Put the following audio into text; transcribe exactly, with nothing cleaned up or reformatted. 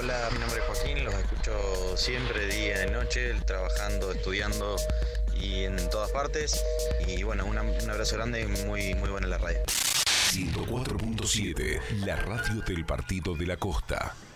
Hola, mi nombre es Joaquín, los escucho siempre, día y noche, trabajando, estudiando y en todas partes. Y bueno, una- un abrazo grande y muy, muy buena la radio. ciento cuatro punto siete, la radio del Partido de la Costa.